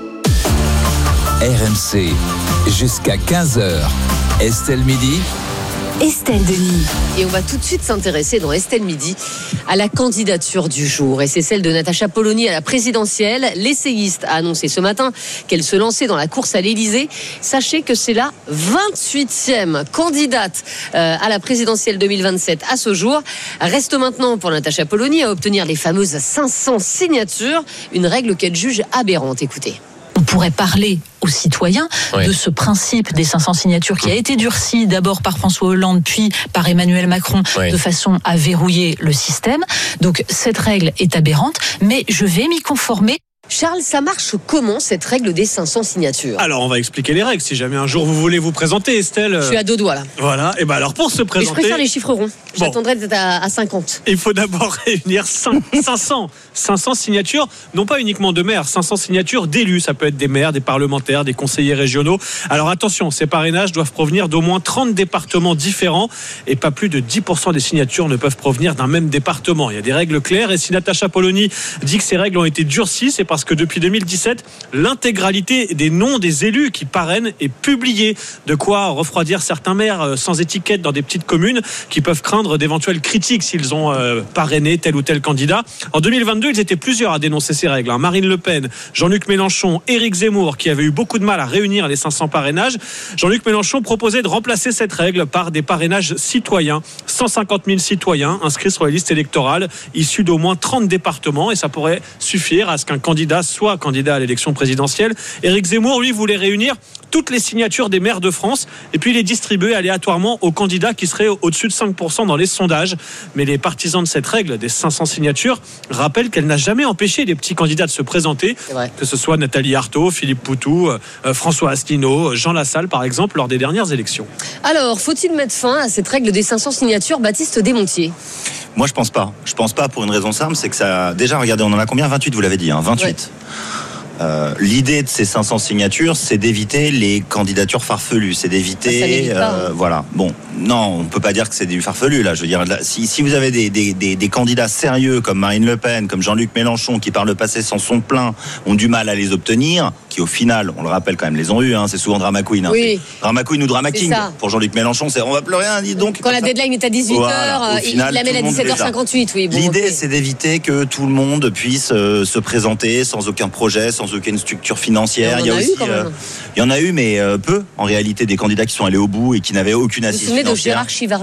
R M C, jusqu'à quinze heures. Estelle Midi. Estelle Denis. Et on va tout de suite s'intéresser dans Estelle Midi à la candidature du jour. Et c'est celle de Natacha Polony à la présidentielle. L'essayiste a annoncé ce matin qu'elle se lançait dans la course à l'Élysée. Sachez que c'est la vingt-huitième candidate euh, à la présidentielle deux mille vingt-sept à ce jour. Reste maintenant pour Natacha Polony à obtenir les fameuses cinq cents signatures. Une règle qu'elle juge aberrante. Écoutez. On pourrait parler aux citoyens oui. de ce principe des cinq cents signatures qui a été durci d'abord par François Hollande puis par Emmanuel Macron oui. de façon à verrouiller le système. Donc cette règle est aberrante, mais je vais m'y conformer. Charles, ça marche comment cette règle des cinq cents signatures ? Alors on va expliquer les règles. Si jamais un jour vous voulez vous présenter, Estelle. Je suis à deux doigts là. Voilà. Et ben alors pour se présenter. Et je préfère les chiffres ronds. Bon. J'attendrai d'être à, à cinquante. Il faut d'abord réunir cinq cents, cinq cents signatures, non pas uniquement de maires, cinq cents signatures d'élus. Ça peut être des maires, des parlementaires, des conseillers régionaux. Alors attention, ces parrainages doivent provenir d'au moins trente départements différents et pas plus de dix pour cent des signatures ne peuvent provenir d'un même département. Il y a des règles claires et si Natacha Polony dit que ces règles ont été durcies, c'est parce que depuis deux mille dix-sept, l'intégralité des noms des élus qui parrainent est publiée. De quoi refroidir certains maires sans étiquette dans des petites communes qui peuvent craindre d'éventuelles critiques s'ils ont euh, parrainé tel ou tel candidat. En deux mille vingt-deux, ils étaient plusieurs à dénoncer ces règles. Hein. Marine Le Pen, Jean-Luc Mélenchon, Éric Zemmour, qui avaient eu beaucoup de mal à réunir les cinq cents parrainages. Jean-Luc Mélenchon proposait de remplacer cette règle par des parrainages citoyens. cent cinquante mille citoyens inscrits sur les listes électorales issus d'au moins trente départements et ça pourrait suffire à ce qu'un candidat soit candidat à l'élection présidentielle. Éric Zemmour, lui, voulait réunir toutes les signatures des maires de France et puis les distribuer aléatoirement aux candidats qui seraient au-dessus de cinq pour cent dans les sondages. Mais les partisans de cette règle des cinq cents signatures rappellent qu'elle n'a jamais empêché les petits candidats de se présenter, que ce soit Nathalie Arthaud, Philippe Poutou, euh, François Asselineau, Jean Lassalle par exemple, lors des dernières élections. Alors, faut-il mettre fin à cette règle des cinq cents signatures, Baptiste Desmontiers ? Moi, je pense pas. Je pense pas pour une raison simple, c'est que ça. Déjà, regardez, on en a combien ? vingt-huit, vous l'avez dit, hein, vingt-huit. Ouais. Euh, l'idée de ces cinq cents signatures, c'est d'éviter les candidatures farfelues, c'est d'éviter, ah, euh, voilà. Bon, non, on peut pas dire que c'est du farfelu là. Je veux dire, là, si, si vous avez des, des, des, des candidats sérieux comme Marine Le Pen, comme Jean-Luc Mélenchon, qui par le passé s'en sont plaints, ont du mal à les obtenir, qui au final, on le rappelle quand même, les ont eu. Hein, c'est souvent drama queen. Hein, oui. Drama queen ou drama king. Pour Jean-Luc Mélenchon, c'est on va pleurer, hein, dis donc. Quand la deadline est à dix-huit heures, voilà, il l'amène à dix-sept heures cinquante-huit. Oui. Bon, L'idée, okay. c'est d'éviter que tout le monde puisse euh, se présenter sans aucun projet, sans aucune structure financière. Il y, il y a aussi, eu, euh, il y en a eu, mais euh, peu en réalité, des candidats qui sont allés au bout et qui n'avaient aucune assise financière. Vous vous souvenez de Gérard Chivardi ?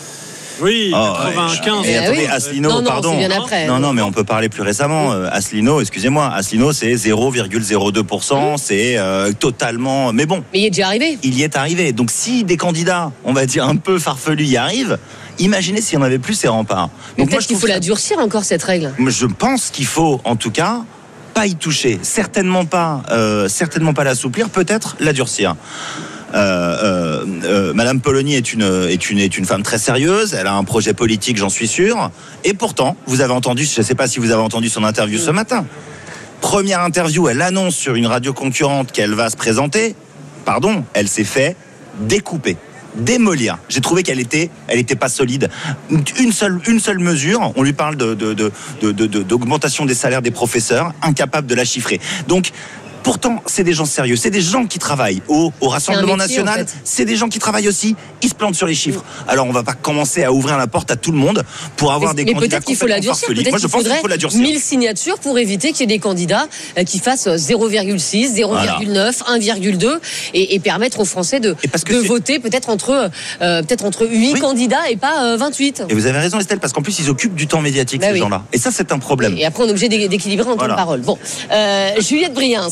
Oui, oh, quatre-vingt-quinze. Et, et attendez, oui. Asselineau, non, non, pardon. C'est bien après. Non, non, mais on peut parler plus récemment. Euh, Asselineau, excusez-moi, Asselineau, c'est zéro virgule zéro deux pour cent, mmh. c'est euh, totalement. Mais bon. Mais il y est déjà arrivé. Il y est arrivé. Donc, si des candidats, on va dire un peu farfelus, y arrivent. Imaginez s'il n'y en avait plus ces remparts. Donc peut-être qu'il faut la durcir encore cette règle. Je pense qu'il faut, en tout cas, pas y toucher. Certainement pas, euh, certainement pas l'assouplir. Peut-être la durcir. Euh, euh, euh, Madame Polony est une, est, une, est une femme très sérieuse, elle a un projet politique, j'en suis sûr, et pourtant, vous avez entendu, je ne sais pas si vous avez entendu son interview ce matin, première interview, elle annonce sur une radio concurrente qu'elle va se présenter, pardon, elle s'est fait découper, démolir. J'ai trouvé qu'elle était, elle était pas solide. Une seule, une seule mesure, on lui parle de, de, de, de, de, de, d'augmentation des salaires des professeurs, incapable de la chiffrer. Donc, Pourtant, c'est des gens sérieux, c'est des gens qui travaillent au, au Rassemblement métier, national. en fait. C'est des gens qui travaillent aussi. Ils se plantent sur les chiffres. Alors, on va pas commencer à ouvrir la porte à tout le monde pour avoir mais, des mais candidats peut-être qu'il faut complètement l'adurcir. farfelus. Peut-être Moi, je qu'il pense qu'il faudrait faut l'adurcir. mille signatures pour éviter qu'il y ait des candidats euh, qui fassent zéro virgule six, zéro virgule neuf, un virgule deux et, et permettre aux Français de, de voter peut-être entre euh, peut-être entre huit oui. candidats et pas euh, vingt-huit. Et vous avez raison, Estelle, parce qu'en plus ils occupent du temps médiatique, bah ces oui. gens-là. Et ça, c'est un problème. Et après, on est obligé d'équilibrer en voilà. temps de parole. Bon, euh, Juliette Briens.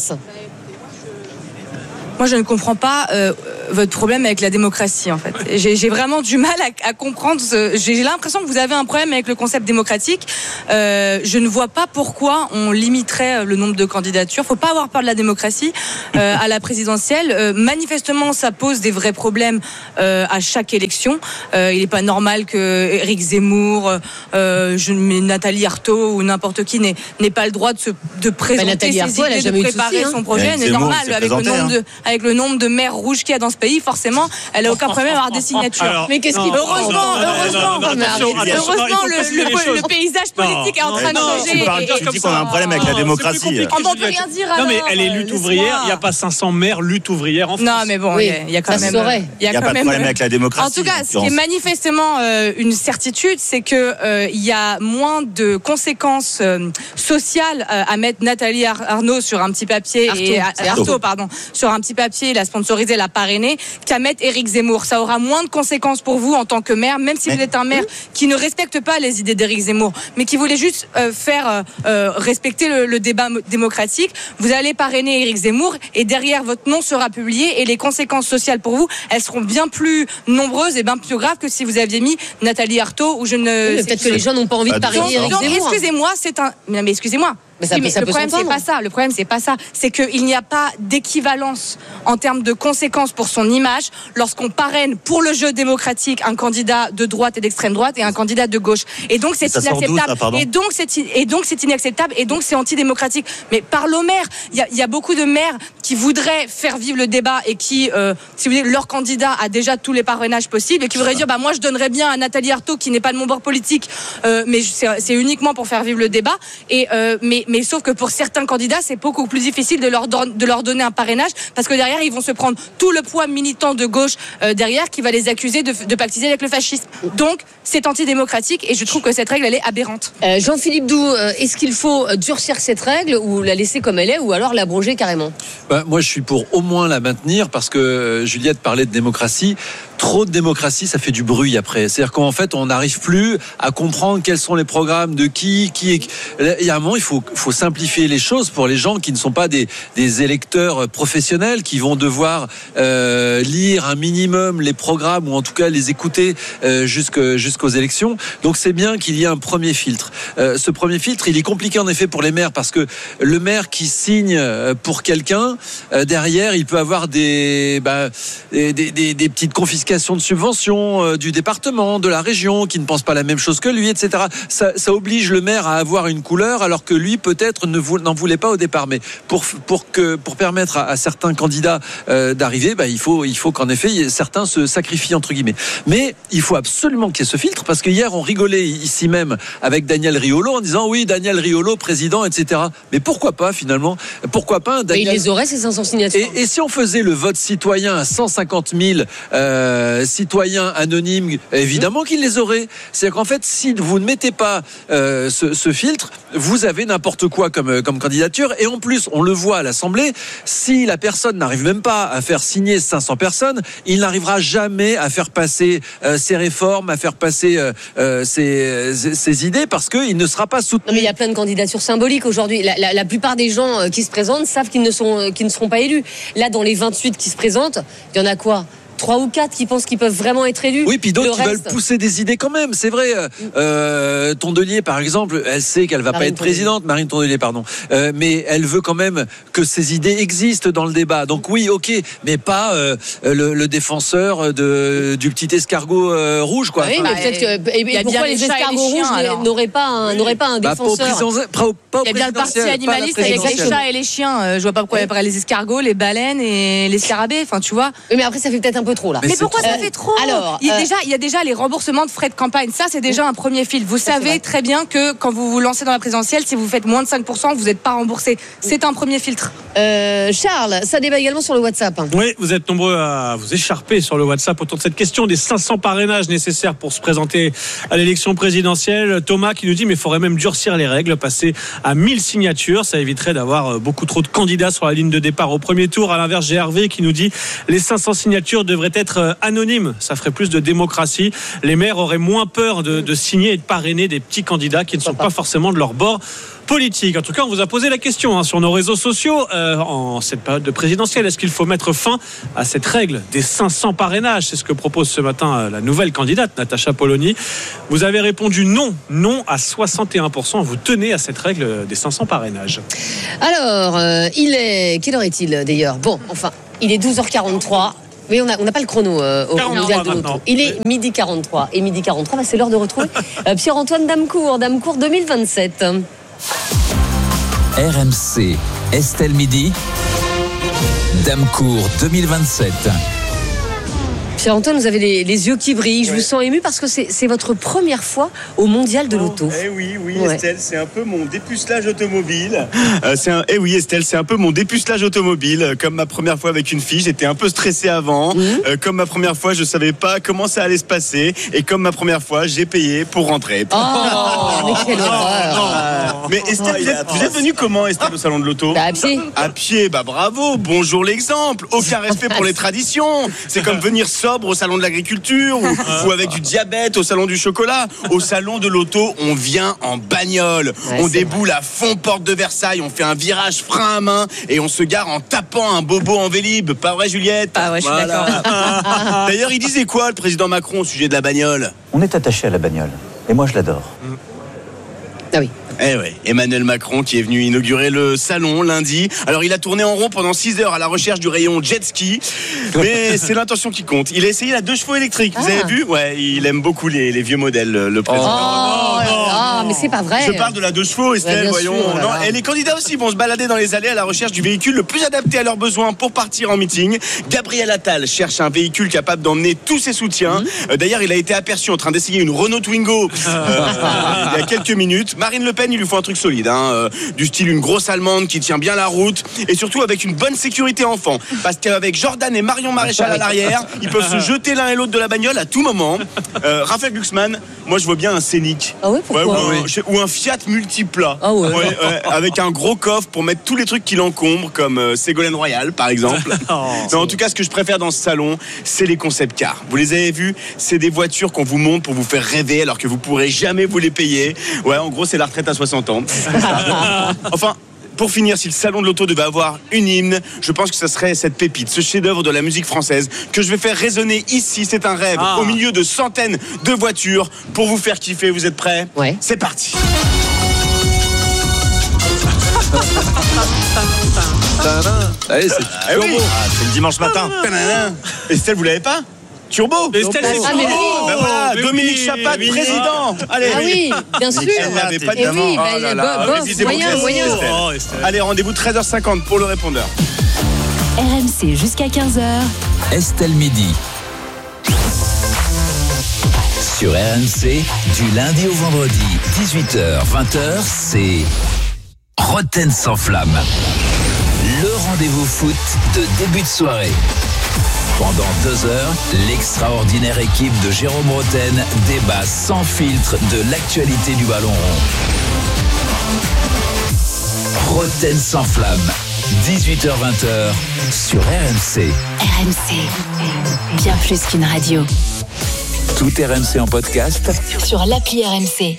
Moi, je ne comprends pas euh, votre problème avec la démocratie, en fait. J'ai, j'ai vraiment du mal à, à comprendre. Ce, j'ai l'impression que vous avez un problème avec le concept démocratique. Euh, je ne vois pas pourquoi on limiterait le nombre de candidatures. Faut pas avoir peur de la démocratie euh, à la présidentielle. Euh, manifestement, ça pose des vrais problèmes euh, à chaque élection. Euh, il n'est pas normal que Éric Zemmour, euh, je, Nathalie Arthaud ou n'importe qui n'ait, n'ait pas le droit de se de présenter bah, ses Arthaud, idées, de préparer souci, hein. son projet. C'est normal avec le nombre de avec le nombre de maires rouges qu'il y a dans ce pays, forcément, elle n'a aucun problème à avoir des signatures. Alors, mais qu'est-ce qu'il heureusement, heureusement, heureusement, le, le, le paysage politique non, est en train non, de changer. Tu, parles, tu dis qu'on a un problème avec la démocratie. On ne peut rien dire. Non, mais elle est lutte ouvrière. Il n'y a pas cinq cents maires lutte ouvrière en France. Non, mais bon, il y a quand même. Il n'y a pas de problème avec la démocratie. En tout cas, ce qui est manifestement une certitude, c'est que il y a moins de conséquences sociales à mettre Nathalie Arnaud sur un petit papier et Arthaud, pardon, sur un petit papier, la sponsoriser, la parrainer, qu'à mettre Éric Zemmour. Ça aura moins de conséquences pour vous en tant que maire, même si mais vous êtes un maire oui. qui ne respecte pas les idées d'Éric Zemmour, mais qui voulait juste euh, faire euh, respecter le, le débat démocratique. Vous allez parrainer Éric Zemmour et derrière votre nom sera publié et les conséquences sociales pour vous, elles seront bien plus nombreuses et bien plus graves que si vous aviez mis Nathalie Arthaud ou je ne. Oui, peut-être que les gens n'ont pas envie de parrainer Éric Zemmour. Donc, excusez-moi, c'est un. Non, mais excusez-moi. Mais ça, oui, mais ça le problème c'est pas ça. Le problème c'est pas ça. C'est qu'il n'y a pas d'équivalence en termes de conséquences pour son image lorsqu'on parraine pour le jeu démocratique un candidat de droite et d'extrême droite et un candidat de gauche. Et donc c'est inacceptable. Ça, et donc c'est et donc c'est inacceptable et donc c'est antidémocratique. Mais parle aux maires. Il y a, il y a beaucoup de maires qui voudraient faire vivre le débat et qui, euh, si vous voulez, leur candidat a déjà tous les parrainages possibles et qui voudraient dire bah moi je donnerais bien à Nathalie Arthaud qui n'est pas de mon bord politique, euh, mais c'est, c'est uniquement pour faire vivre le débat. Et euh, mais Mais sauf que pour certains candidats, c'est beaucoup plus difficile de leur, don- de leur donner un parrainage parce que derrière, ils vont se prendre tout le poids militant de gauche euh, derrière qui va les accuser de, de pactiser avec le fascisme. Donc, c'est antidémocratique et je trouve que cette règle, elle est aberrante. Euh, Jean-Philippe Doux, euh, est-ce qu'il faut durcir cette règle ou la laisser comme elle est ou alors l'abroger carrément ? Bah, moi, je suis pour au moins la maintenir parce que euh, Juliette parlait de démocratie. Trop de démocratie, ça fait du bruit après. C'est-à-dire qu'en fait, on n'arrive plus à comprendre quels sont les programmes de qui, qui est. Il y a un moment, il faut, faut simplifier les choses pour les gens qui ne sont pas des, des électeurs professionnels, qui vont devoir euh, lire un minimum les programmes ou en tout cas les écouter euh, jusqu'aux, jusqu'aux élections. Donc c'est bien qu'il y ait un premier filtre. Euh, ce premier filtre, il est compliqué en effet pour les maires parce que le maire qui signe pour quelqu'un, euh, derrière, il peut avoir des, bah, des, des, des, des petites confiscations de subventions euh, du département, de la région, qui ne pense pas la même chose que lui, et cetera. Ça, ça oblige le maire à avoir une couleur, alors que lui, peut-être, ne vou- n'en voulait pas au départ. Mais pour, pour, que, pour permettre à, à certains candidats euh, d'arriver, bah, il faut, il faut qu'en effet, certains se sacrifient, entre guillemets. Mais il faut absolument qu'il y ait ce filtre, parce que hier, on rigolait ici même avec Daniel Riolo en disant, oui, Daniel Riolo, président, et cetera. Mais pourquoi pas, finalement ? Pourquoi pas Daniel... Mais il les aurait, ces cinq cents signatures. Et, et si on faisait le vote citoyen à cent cinquante mille euh, Euh, citoyens anonymes, évidemment qu'ils les auraient. C'est-à-dire qu'en fait, si vous ne mettez pas euh, ce, ce filtre, vous avez n'importe quoi comme, comme candidature. Et en plus, on le voit à l'Assemblée, si la personne n'arrive même pas à faire signer cinq cents personnes, il n'arrivera jamais à faire passer euh, ses réformes, à faire passer euh, ses, ses idées, parce qu'il ne sera pas soutenu. Non, mais il y a plein de candidatures symboliques aujourd'hui. La, la, la plupart des gens qui se présentent savent qu'ils ne, sont, qu'ils ne seront pas élus. Là, dans les vingt-huit qui se présentent, il y en a quoi ? Trois ou quatre qui pensent qu'ils peuvent vraiment être élus. Oui, puis d'autres le qui reste... veulent pousser des idées quand même. C'est vrai. Euh, Tondelier, par exemple, elle sait qu'elle va Marine pas être Tondelier. présidente. Marine Tondelier, pardon. Euh, mais elle veut quand même que ces idées existent dans le débat. Donc oui, ok, mais pas euh, le, le défenseur de, du petit escargot euh, rouge, quoi. Oui, mais enfin, peut-être que. Et, et pourquoi les escargots rouges alors n'auraient pas un, oui. n'auraient pas un défenseur bah, pas au, pas au Il y a bien le parti animaliste avec les chats et les chiens. Je vois pas pourquoi il y a les escargots, les baleines et les scarabées. Enfin, tu vois. Oui, mais après, ça fait peut-être un un peu trop là. Mais, mais pourquoi ça euh, fait trop? Alors, il y, a euh, déjà, il y a déjà les remboursements de frais de campagne. Ça, c'est déjà un premier filtre. Vous savez très bien que quand vous vous lancez dans la présidentielle, si vous faites moins de cinq pour cent, vous n'êtes pas remboursé. C'est un premier filtre. Euh, Charles, ça débat également sur le WhatsApp. Oui, vous êtes nombreux à vous écharper sur le WhatsApp autour de cette question des cinq cents parrainages nécessaires pour se présenter à l'élection présidentielle. Thomas qui nous dit mais il faudrait même durcir les règles, passer à mille signatures, ça éviterait d'avoir beaucoup trop de candidats sur la ligne de départ au premier tour. À l'inverse, j'ai Hervé qui nous dit les cinq cents signatures devraient être anonymes, ça ferait plus de démocratie. Les maires auraient moins peur de, de signer et de parrainer des petits candidats qui ne sont pas forcément de leur bord politique. En tout cas, on vous a posé la question hein, sur nos réseaux sociaux euh, en cette période de présidentielle. Est-ce qu'il faut mettre fin à cette règle des cinq cents parrainages? C'est ce que propose ce matin euh, la nouvelle candidate, Natacha Polony. Vous avez répondu non, non à soixante et un pour cent. Vous tenez à cette règle des cinq cents parrainages. Alors, euh, il est... Quelle heure est-il d'ailleurs? Bon, enfin, il est douze heures quarante-trois. Oui, on n'a on a pas le chrono euh, au mondial de l'auto. Il est midi quarante-trois. Et midi quarante-trois, bah, c'est l'heure de retrouver euh, Pierre-Antoine Damecourt, Damecourt deux mille vingt-sept. R M C, Estelle Midi, Damecourt deux mille vingt-sept. Pierre-Antoine, vous avez les, les yeux qui brillent. Je ouais. vous sens ému parce que c'est, c'est votre première fois au mondial de l'auto. Eh oui, oui, ouais. Estelle, c'est un peu mon dépucelage automobile. Euh, c'est un, eh oui, Estelle, c'est un peu mon dépucelage automobile. Comme ma première fois avec une fille, j'étais un peu stressé avant. Mmh. Euh, comme ma première fois, je savais pas comment ça allait se passer. Et comme ma première fois, j'ai payé pour rentrer. Oh, mais quelle horreur. Mais Estelle, vous êtes, vous êtes venue comment, Estelle, au salon de l'auto? Bah, à pied. À pied, bah bravo. Bonjour l'exemple. Aucun respect pour les traditions. C'est comme venir sobre au salon de l'agriculture ou, ou avec du diabète au salon du chocolat. Au salon de l'auto, on vient en bagnole. Ouais, on déboule vrai. à fond porte de Versailles, on fait un virage frein à main et on se gare en tapant un bobo en Vélib. Pas vrai, Juliette? Ah ouais, je suis voilà. d'accord. D'ailleurs, il disait quoi, le président Macron, au sujet de la bagnole? On est attaché à la bagnole. Et moi, je l'adore. Mm. Ah oui. Eh ouais, Emmanuel Macron qui est venu inaugurer le salon lundi. Alors il a tourné en rond pendant six heures à la recherche du rayon jet ski, mais c'est l'intention qui compte. Il a essayé la deux chevaux électrique, vous ah. avez vu? Ouais, il aime beaucoup les, les vieux modèles, le président. Oh, oh, oh mais c'est pas vrai. Je parle de la deux chevaux, Estelle, ouais, voyons. Sûr, non, et les candidats aussi vont se balader dans les allées à la recherche du véhicule le plus adapté à leurs besoins pour partir en meeting. Gabriel Attal cherche un véhicule capable d'emmener tous ses soutiens. Mmh. D'ailleurs, il a été aperçu en train d'essayer une Renault Twingo euh, il y a quelques minutes. Marine Le Pen, il lui faut un truc solide, hein, euh, du style une grosse allemande qui tient bien la route et surtout avec une bonne sécurité enfant. Parce qu'avec Jordan et Marion Maréchal à l'arrière, ils peuvent se jeter l'un et l'autre de la bagnole à tout moment. Euh, Raphaël Glucksmann, moi je vois bien un Scénic. Ah ouais, pourquoi ouais, ou, un, ouais. ou un Fiat multiplat. Ah ouais. Ouais, ouais, avec un gros coffre pour mettre tous les trucs qui l'encombrent, comme euh, Ségolène Royal par exemple. Oh, non, en tout cas, ce que je préfère dans ce salon, c'est les concept cars. Vous les avez vus? C'est des voitures qu'on vous montre pour vous faire rêver alors que vous pourrez jamais vous les payer. Ouais, en gros, c'est la retraite à soixante ans. Enfin, pour finir, si le salon de l'auto devait avoir une hymne, je pense que ce serait cette pépite, ce chef-d'œuvre de la musique française que je vais faire résonner ici. C'est un rêve, ah. au milieu de centaines de voitures pour vous faire kiffer. Vous êtes prêts? Ouais. C'est parti. Allez, c'est ah, oui. ah, c'est le dimanche matin. Estelle, vous l'avez pas? Turbo. Estelle, c'est ah, mais oui. Ben voilà, mais Dominique oui, Chapat, oui, président. Allez. Ah oui, bien sûr. Elle n'avait pas de Et oui, oh là là. bof, bof, moyen, moyen. Oh, allez, rendez-vous treize heures cinquante pour le répondeur. R M C jusqu'à quinze heures. Estelle Midi. Sur R M C, du lundi au vendredi, dix-huit heures vingt heures, c'est Roten sans flamme. Le rendez-vous foot de début de soirée. Pendant deux heures, l'extraordinaire équipe de Jérôme Roten débat sans filtre de l'actualité du ballon rond. Roten sans flamme, dix-huit heures vingt heures sur R M C. R M C, bien plus qu'une radio. Tout R M C en podcast sur l'appli R M C.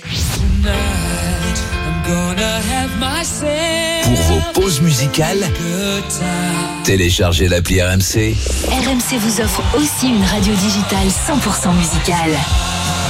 Pour vos pauses musicales, téléchargez l'appli R M C. R M C vous offre aussi une radio digitale cent pour cent musicale.